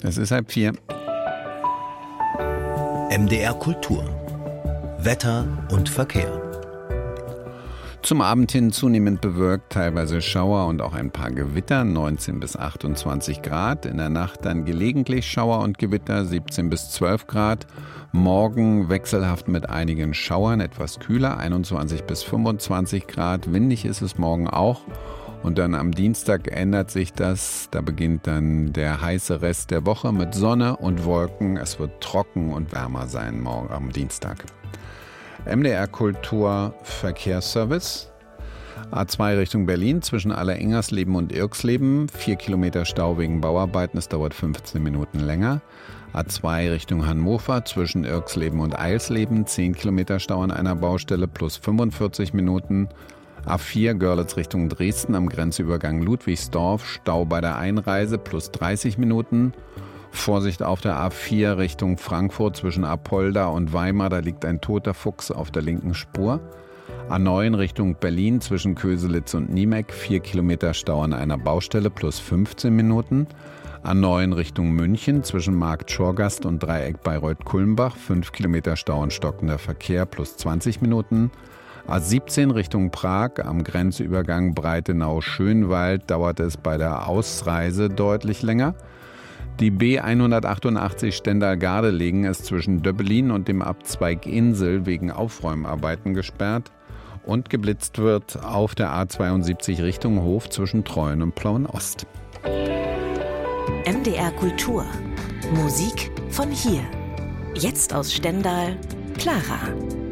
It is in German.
Es ist 3:30. MDR Kultur. Wetter und Verkehr. Zum Abend hin zunehmend bewölkt, teilweise Schauer und auch ein paar Gewitter, 19 bis 28 Grad. In der Nacht dann gelegentlich Schauer und Gewitter, 17 bis 12 Grad. Morgen wechselhaft mit einigen Schauern, etwas kühler, 21 bis 25 Grad. Windig ist es morgen auch. Und dann am Dienstag ändert sich das. Da beginnt dann der heiße Rest der Woche mit Sonne und Wolken. Es wird trocken und wärmer sein morgen am Dienstag. MDR Kultur Verkehrsservice. A2 Richtung Berlin zwischen Allerengersleben und Irxleben. 4 Kilometer Stau wegen Bauarbeiten. Es dauert 15 Minuten länger. A2 Richtung Hannover zwischen Irxleben und Eilsleben. 10 Kilometer Stau an einer Baustelle plus 45 Minuten. A4 Görlitz Richtung Dresden am Grenzübergang Ludwigsdorf. Stau bei der Einreise plus 30 Minuten. Vorsicht auf der A4 Richtung Frankfurt zwischen Apolda und Weimar. Da liegt ein toter Fuchs auf der linken Spur. A9 Richtung Berlin zwischen Köselitz und Niemeck. 4 Kilometer Stau an einer Baustelle plus 15 Minuten. A9 Richtung München zwischen Markt Schorgast und Dreieck Bayreuth-Kulmbach. 5 Kilometer Stau und stockender Verkehr plus 20 Minuten. A17 Richtung Prag am Grenzübergang Breitenau-Schönwald dauert es bei der Ausreise deutlich länger. Die B188 Stendal-Gardelegen ist zwischen Döbbelin und dem Abzweig Insel wegen Aufräumarbeiten gesperrt und geblitzt wird auf der A72 Richtung Hof zwischen Treuen und Plauen-Ost. MDR Kultur. Musik von hier. Jetzt aus Stendal, Clara.